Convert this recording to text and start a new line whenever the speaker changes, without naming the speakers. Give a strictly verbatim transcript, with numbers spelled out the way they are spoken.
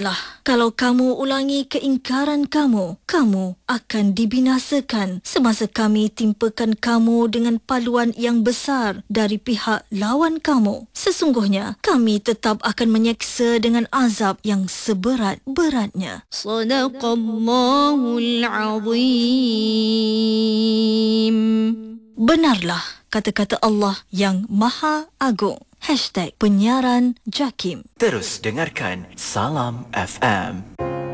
Ingatlah, kalau kamu ulangi keingkaran kamu, kamu akan dibinasakan semasa kami timpakan kamu dengan paluan yang besar dari pihak lawan kamu. Sesungguhnya, kami tetap akan menyeksa dengan azab yang seberat-beratnya.
Sadaqallahul Azim.
Benarlah kata-kata Allah yang Maha Agung. Hashtag penyiaran JAKIM.
Terus dengarkan Salam F M.